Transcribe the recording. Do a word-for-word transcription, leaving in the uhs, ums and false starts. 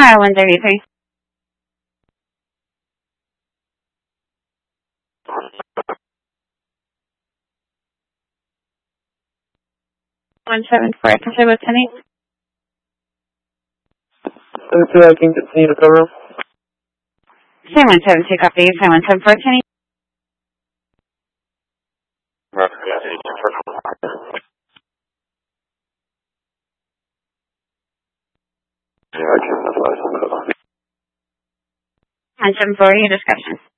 Hi, one thirty-three. one seven four, can I say what's the name? Okay, I can continue to cover. Say one seven two, copy. Say one seven four, Kenny. Yeah, I can. one seven four, your discussion.